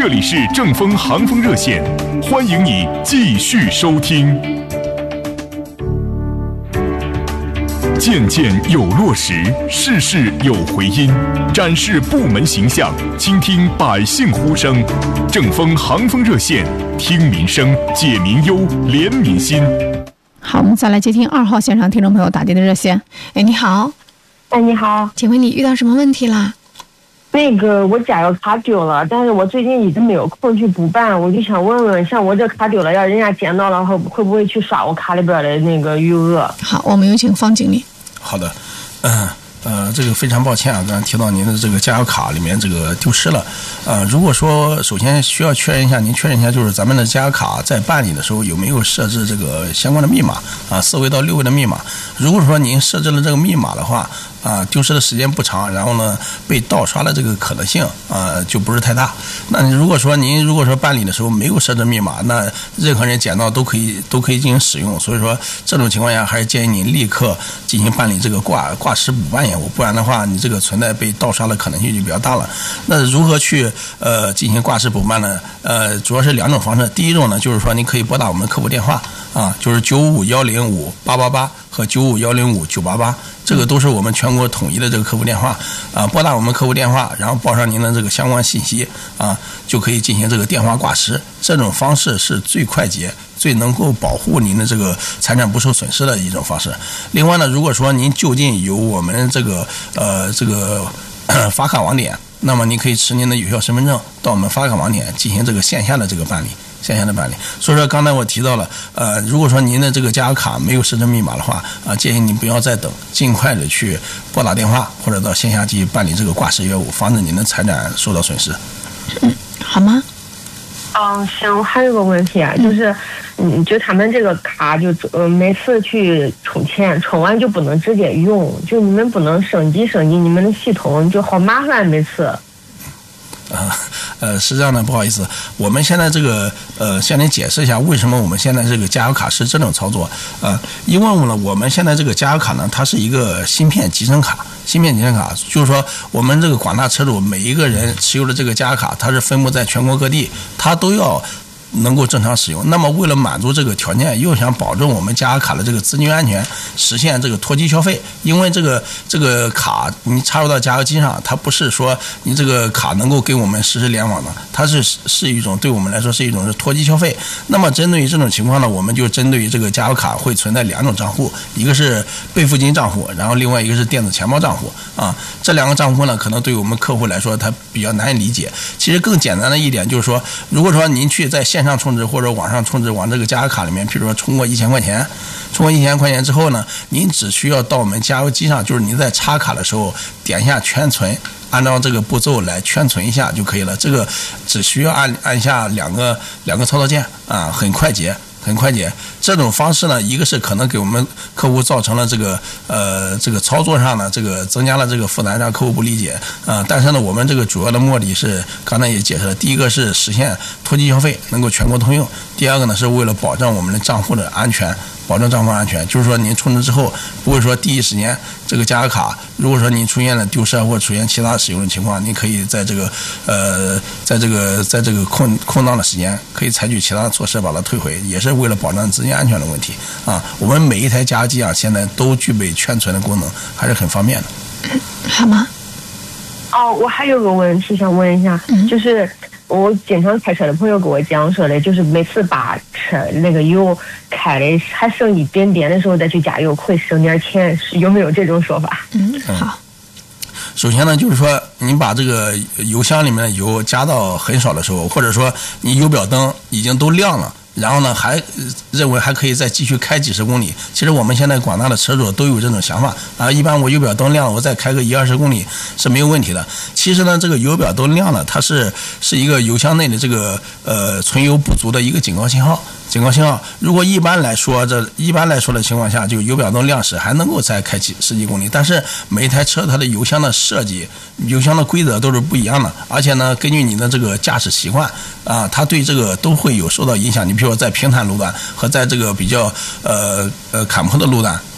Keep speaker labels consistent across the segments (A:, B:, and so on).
A: 这里是正风航风热线，欢迎你继续收听。件件有落实，事事有回音，展示部门形象，倾听百姓呼声。正风航风热线，听民生，解民忧，怜民心。
B: 好，我们再来接听2号线上听众朋友打进的热线。哎，你好。
C: 哎，你好，
B: 请问你遇到什么问题啦？
C: 那个我加油卡丢了，但是我最近一直没有空去补办，我就想问问，像我这卡丢了，要人家捡到了会不会去刷我卡里边的那个余额？
B: 好，我们有请方经理。
D: 好的，这个非常抱歉啊，刚才提到您的这个加油卡里面这个丢失了，如果说首先需要确认一下，您确认一下就是咱们的加油卡在办理的时候有没有设置这个相关的密码啊，4位到6位的密码。如果说您设置了这个密码的话，丢失的时间不长，然后呢被盗刷的这个可能性就不是太大。那如果说您办理的时候没有设置密码，那任何人捡到都可以进行使用。所以说这种情况下还是建议您立刻进行办理这个挂失补办业务，不然的话你这个存在被盗刷的可能性就比较大了。那如何去进行挂失补办呢？主要是2种方式。第一种呢就是说您可以拨打我们的客服电话就是951058888和95105988，这个都是我们全国统一的这个客服电话拨打我们客服电话，然后报上您的这个相关信息就可以进行这个电话挂失。这种方式是最快捷、最能够保护您的这个财产不受损失的一种方式。另外呢，如果说您就近有我们这个发卡网点，那么您可以持您的有效身份证到我们发卡网点进行这个线下的这个办理。所以说刚才我提到了如果说您的这个加油卡没有设置密码的话建议您不要再等，尽快的去拨打电话或者到线下去办理这个挂失业务，防止您的财产受到损失。
B: 好吗？
C: 行，我还有个问题就是就他们这个卡就每次去充钱，充完就不能直接用，就你们不能升级你们的系统，就好麻烦每次。
D: 是这样的，不好意思，我们现在这个向您解释一下为什么我们现在这个加油卡是这种操作因为呢我们现在这个加油卡呢，它是一个芯片集成卡，就是说我们这个广大车主每一个人持有的这个加油卡，它是分布在全国各地，它都要能够正常使用。那么为了满足这个条件，又想保证我们加油卡的这个资金安全，实现这个脱机消费，因为这个卡你插入到加油机上，它不是说你这个卡能够跟我们实时联网的，它是一种对我们来说是一种脱机消费。那么针对于这种情况呢，我们就针对于这个加油卡会存在2种账户，一个是备付金账户，然后另外一个是电子钱包账户这2个账户呢，可能对于我们客户来说它比较难以理解。其实更简单的一点就是说，如果说您去在线上充值或者网上充值，往这个加油卡里面，比如说充过1000块钱，之后呢，您只需要到我们加油机上，就是您在插卡的时候点一下圈存，按照这个步骤来圈存一下就可以了。这个只需要按下两个操作键很快捷。这种方式呢，一个是可能给我们客户造成了这个操作上呢这个增加了这个负担，让客户不理解但是呢我们这个主要的目的是刚才也解释了，第一个是实现脱机消费能够全国通用，第二个呢是为了保证我们的账户的安全，就是说您充值之后不会说第一时间这个加油卡如果说您出现了丢失或者出现其他使用的情况，您可以在这个空档的时间可以采取其他的措施把它退回，也是为了保障资金安全的问题我们每一台加油机现在都具备圈存的功能，还是很方便的。
B: 好吗？
C: 我还有个问题想问一下就是我经常开车的朋友给我讲说的，就是每次把车那个油开的还剩一点点的时候再去加油会省点钱，有没有这种说法？
B: 好。
D: 首先呢，就是说您把这个油箱里面的油加到很少的时候，或者说你油表灯已经都亮了，然后呢还认为还可以再继续开几十公里，其实我们现在广大的车主都有这种想法一般我油表灯亮了，我再开个10-20公里是没有问题的。其实呢这个油表灯亮了，它是一个油箱内的这个存油不足的一个警告信号。如果一般来说的情况下，就油表灯亮时还能够再开10几公里，但是每一台车它的油箱的设计、油箱的规则都是不一样的，而且呢根据你的这个驾驶习惯它对这个都会有受到影响。你比如说在平坦路段和在这个比较坎坡的路段，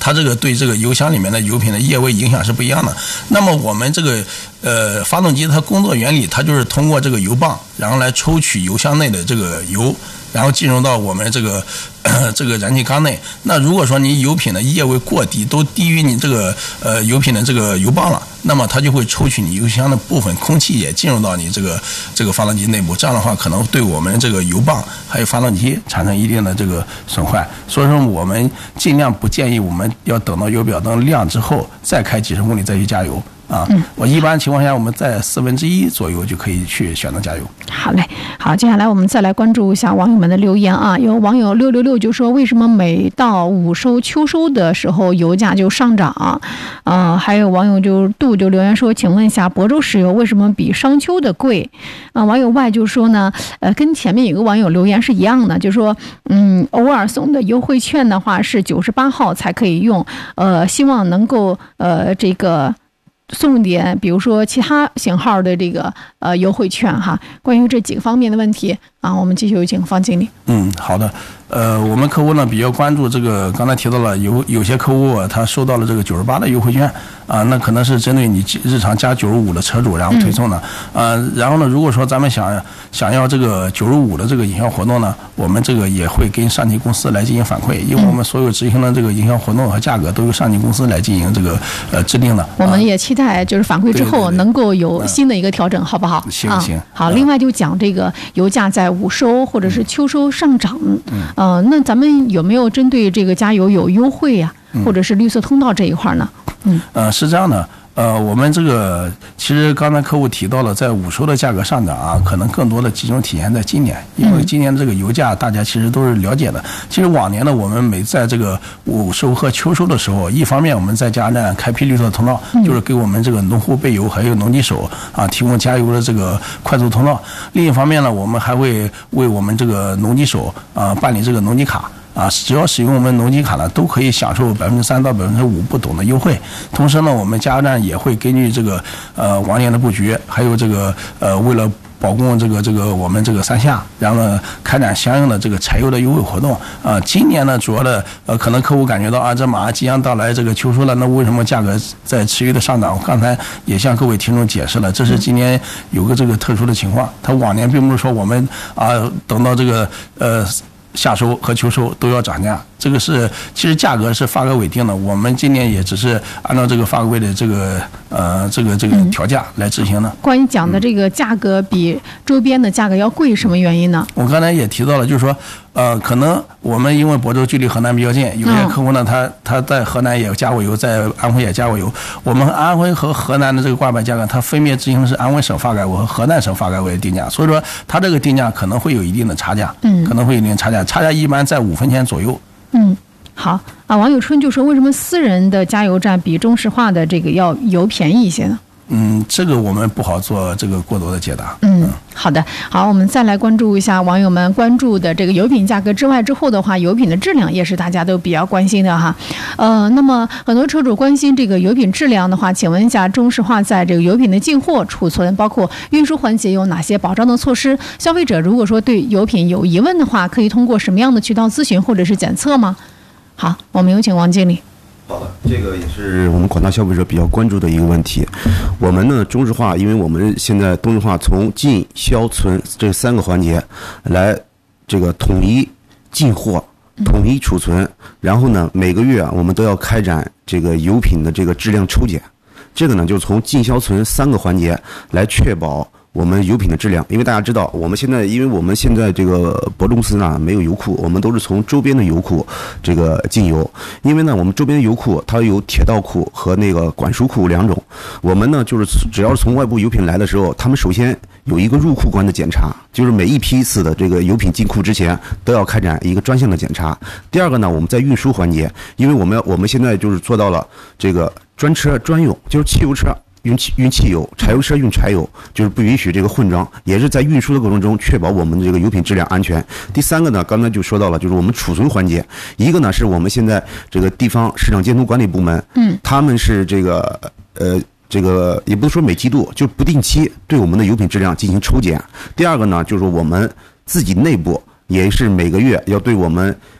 D: 它这个对这个油箱里面的油品的液位影响是不一样的。那么我们这个发动机它工作原理，它就是通过这个油泵，然后来抽取油箱内的这个油，然后进入到我们这个燃气缸内。那如果说你油品的液位过低，都低于你这个油品的这个油泵了，那么它就会抽取你油箱的部分空气也进入到你这个发动机内部，这样的话可能对我们这个油泵还有发动机产生一定的这个损坏。所以说我们尽量不建议我们要等到油表灯亮之后再开几十公里再去加油。我一般情况下我们在1/4左右就可以去选择加油。
B: 好嘞，好，接下来我们再来关注一下网友们的留言啊。有网友666就说，为什么每到午收秋收的时候油价就上涨？还有网友就留言说，请问一下亳州石油为什么比商丘的贵？网友 Y 就说呢，跟前面有个网友留言是一样的，就说偶尔送的优惠券的话是98号才可以用，希望能够这个送点比如说其他型号的这个优惠券哈。关于这几个方面的问题啊，我们继续有请方经理。
D: 好的。我们客户呢比较关注这个，刚才提到了有些客户他收到了这个98的优惠券那可能是针对你日常加95的车主然后推送的然后呢，如果说咱们想要这个95的这个营销活动呢，我们这个也会跟上级公司来进行反馈，因为我们所有执行的这个营销活动和价格都由上级公司来进行这个制定的。
B: 我们也期待就是反馈之后能够有新的一个调整，好不好？
D: 行。
B: 好，另外就讲这个油价在午收或者是秋收上涨，那咱们有没有针对这个加油有优惠呀，或者是绿色通道这一块呢？
D: 是这样的。我们这个其实刚才客户提到了，在午收的价格上涨可能更多的集中体现在今年，因为今年这个油价大家其实都是了解的。其实往年呢，我们每在这个午收和秋收的时候，一方面我们在加油站开辟绿色通道，就是给我们这个农户备油还有农机手提供加油的这个快速通道；另一方面呢，我们还会为我们这个农机手办理这个农机卡。只要使用我们农机卡呢，都可以享受3%到5%不等的优惠。同时呢，我们加油站也会根据这个往年的布局，还有这个为了保供这个我们这个3下，然后呢开展相应的这个柴油的优惠活动。今年呢，主要的可能客户感觉到这马上即将到来这个秋收了，那为什么价格在持续的上涨？我刚才也向各位听众解释了，这是今年有个这个特殊的情况。它往年并不是说我们等到这个夏收和秋收都要涨价，这个是其实价格是发改委定的，我们今年也只是按照这个发改委的这个调价来执行的。
B: 关于讲的这个价格比周边的价格要贵，什么原因呢？
D: 我刚才也提到了，就是说可能我们因为亳州距离河南比较近，有些客户呢他在河南也加过油，在安徽也加过油。我们安徽和河南的这个挂牌价格，它分别执行的是安徽省发改委和河南省发改委的定价，所以说它这个定价可能会有一定的差价，可能会有一定的差价一般在5分钱左右。
B: 好网友春就说，为什么私人的加油站比中石化的这个要油便宜一些呢？
D: 这个我们不好做这个过多的解答。
B: 好的，好，我们再来关注一下网友们关注的这个油品价格之外之后的话，油品的质量也是大家都比较关心的哈。那么很多车主关心这个油品质量的话，请问一下，中石化在这个油品的进货、储存，包括运输环节有哪些保障的措施？消费者如果说对油品有疑问的话，可以通过什么样的渠道咨询或者是检测吗？好，我们有请王经理。
E: 好的，这个也是我们广大消费者比较关注的一个问题。我们呢，中石化，因为我们现在中石化从进、销、存这3个环节来这个统一进货、统一储存，然后呢，每个月我们都要开展这个油品的这个质量抽检。这个呢，就是从进、销、存3个环节来确保我们油品的质量。因为大家知道，我们现在这个亳州公司呢没有油库，我们都是从周边的油库这个进油。因为呢，我们周边的油库它有铁道库和那个管输库2种。我们呢就是只要是从外部油品来的时候，他们首先有一个入库关的检查，就是每一批次的这个油品进库之前都要开展一个专项的检查。第二个呢，我们在运输环节，因为我们现在就是做到了这个专车专用，就是汽油车运汽油，柴油车运柴油，就是不允许这个混装，也是在运输的过程中确保我们的这个油品质量安全。第3个呢，刚才就说到了，就是我们储存环节，一个呢是我们现在这个地方市场监督管理部门，他们是这个也不是说每季度，就不定期对我们的油品质量进行抽检。第二个呢，就是我们自己内部也是每个月要对我们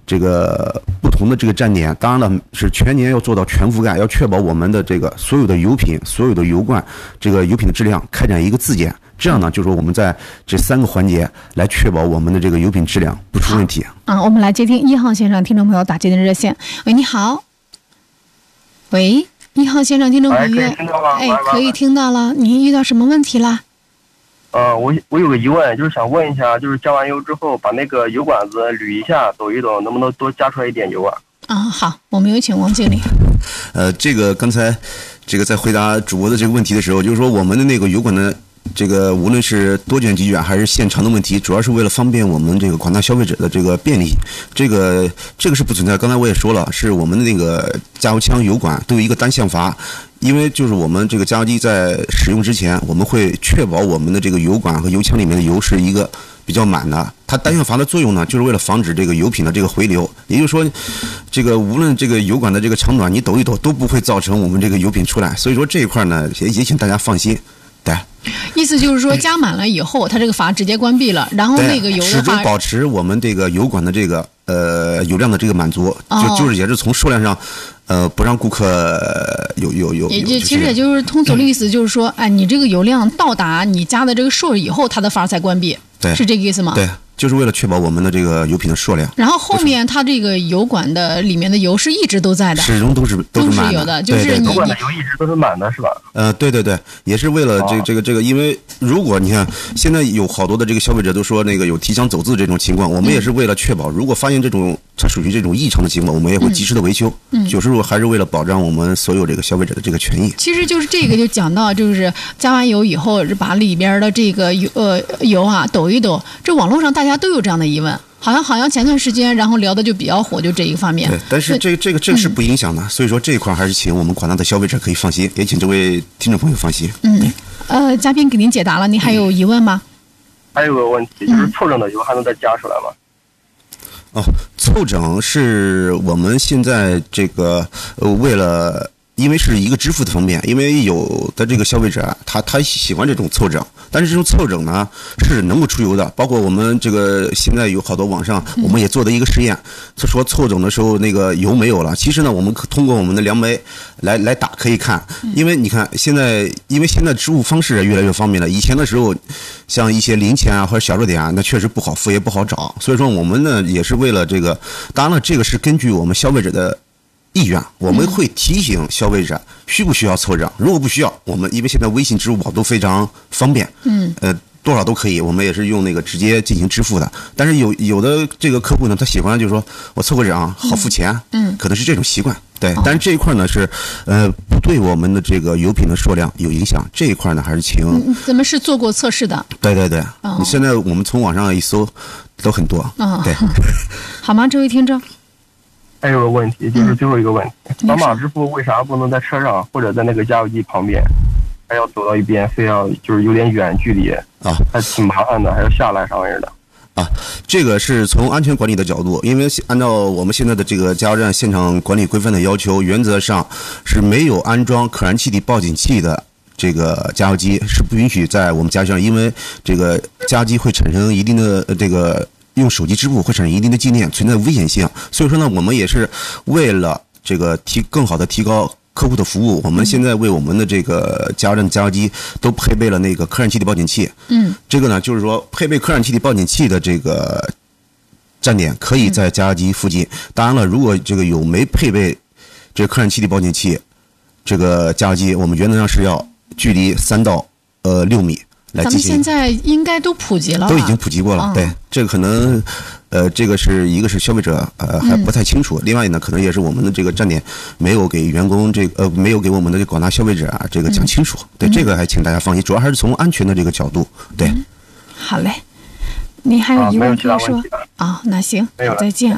E: 这个不同的这个站点，当然了是全年要做到全覆盖，要确保我们的这个所有的油品、所有的油罐这个油品的质量开展一个自检。这样呢，就是说我们在这3个环节来确保我们的这个油品质量不出问题。
B: 我们来接听1号线上听众朋友打进的热线。喂，你好。喂，1号线上听众朋友。可以听到了。您遇到什么问题啦？
F: 我有个疑问，就是想问一下，就是加完油之后，把那个油管子捋一下，抖一抖，能不能多加出来一点油啊？
B: 好，我们有请王经理。
E: 这个刚才这个在回答主播的这个问题的时候，就是说我们的那个油管的这个无论是多卷几卷还是现成的问题，主要是为了方便我们这个广大消费者的这个便利，这个是不存在。刚才我也说了，是我们的那个加油枪油管都有一个单向阀。因为就是我们这个加油机在使用之前，我们会确保我们的这个油管和油枪里面的油是一个比较满的。它单向阀的作用呢，就是为了防止这个油品的这个回流。也就是说，这个无论这个油管的这个长短，你抖一抖都不会造成我们这个油品出来。所以说这一块呢，也请大家放心。对，
B: 意思就是说加满了以后，它这个阀直接关闭了，然后那个油的话
E: 始终保持我们这个油管的这个油量的这个满足，就是也是从数量上。不让顾客有，
B: 其实也就是通俗的意思，就是说，你这个油量到达你加的这个数以后，它的阀才关闭，
E: 对，
B: 是这个意思吗？
E: 对，就是为了确保我们的这个油品的数量。
B: 然后后面它这个油管的里面的油是一直都在的，
E: 始终都是满
B: 有的，就是
F: 油管的油一直都是满的，是吧？
E: 对，也是为了这个，因为如果你看现在有好多的这个消费者都说那个有提枪走字这种情况，我们也是为了确保，如果发现这种它属于这种异常的情况，我们也会及时的维修。有时候还是为了保障我们所有这个消费者的这个权益。
B: 其实就是这个就讲到，就是加完油以后，把里边的这个油抖一抖。这网络上大家都有这样的疑问，好像前段时间然后聊的就比较火，就这一个方面。
E: 对，但是这个是不影响的，所以说这一块还是请我们广大的消费者可以放心，也请这位听众朋友放心。
B: 嘉宾给您解答了，您还有疑问吗？
F: 还有个问题，就是凑整的油还能再加出来吗？
E: 凑整是我们现在这个为了，因为是一个支付的方面，因为有的这个消费者他喜欢这种凑整，但是这种凑整呢是能够出油的，包括我们这个现在有好多网上我们也做的一个实验，就说凑整的时候那个油没有了，其实呢我们通过我们的量杯来打可以看，因为你看现在支付方式越来越方便了，以前的时候像一些零钱啊或者小数点啊，那确实不好付也不好找，所以说我们呢也是为了这个，当然了这个是根据我们消费者的意愿，我们会提醒消费者需不需要凑整，如果不需要，我们因为现在微信、支付宝都非常方便，多少都可以，我们也是用那个直接进行支付的。但是有的这个客户呢，他喜欢就是说我凑个整好付钱，可能是这种习惯。对，但是这一块呢是不对我们的这个油品的数量有影响，这一块呢还是请。
B: 咱们是做过测试的。
E: 对，你现在我们从网上一搜都很多。对，
B: 好吗？这位听众。
F: 还有个问题，就是最后一个问题，扫码支付为啥不能在车上或者在那个加油机旁边，还要走到一边，非要就是有点远距离还挺麻烦的，还要下来啥玩意儿的。
E: 这个是从安全管理的角度，因为按照我们现在的这个加油站现场管理规范的要求，原则上是没有安装可燃气体报警器的这个加油机是不允许在我们加油站，因为这个加油机会产生一定的这个用手机支付会产生一定的静电，存在危险性。所以说呢，我们也是为了这个更好的提高客户的服务，我们现在为我们的这个加油站的加油机都配备了那个可燃气体报警器。这个呢就是说配备可燃气体报警器的这个站点可以在加油机附近。当然了，如果这个有没配备这个可燃气体报警器这个加油机，我们原则上是要距离3到6米。咱
B: 们现在应该都普及了，
E: 都已经普及过了。对，这个可能这个是一个是消费者还不太清楚，另外呢可能也是我们的这个站点没有给员工没有给我们的广大消费者这个讲清楚。对，这个还请大家放心，主要还是从安全的这个角度。对，
B: 好嘞，你还有疑问可以说那行，再见。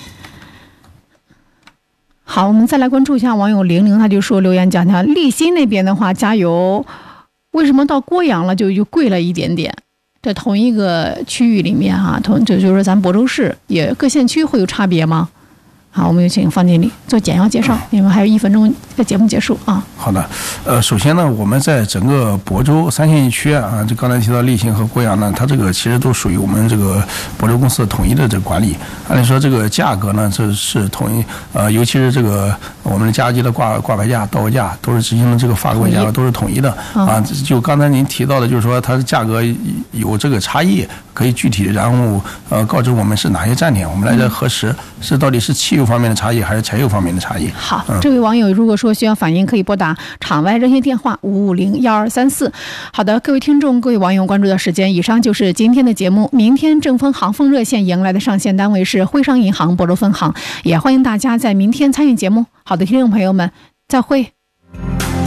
B: 好，我们再来关注一下网友00，他就说留言讲立新那边的话加油为什么到郭阳了就贵了一点点？在同一个区域里面就是说咱亳州市也各县区会有差别吗？ 好，我们有请方经理做简要介绍，因为还有1分钟的节目结束啊。
D: 好的，首先呢，我们在整个亳州3县1区啊，就刚才提到利兴和贵阳呢，它这个其实都属于我们这个亳州公司的统一的这个管理。按理说这个价格呢，这是统一，尤其是这个我们的加油机的挂牌价、到位价都是执行的这个发购价格都是统一的啊。就刚才您提到的，就是说它的价格有这个差异，可以具体然后告知我们是哪些站点，我们来这核实是到底是汽油方面的差异还是柴油方面的差异。
B: 好，这位网友如果说需要反映，可以拨打场外热线电话5501234。好的，各位听众、各位网友关注的时间，以上就是今天的节目。明天正风航风热线迎来的上线单位是徽商银行亳州分行，也欢迎大家在明天参与节目。好的，听众朋友们，再会。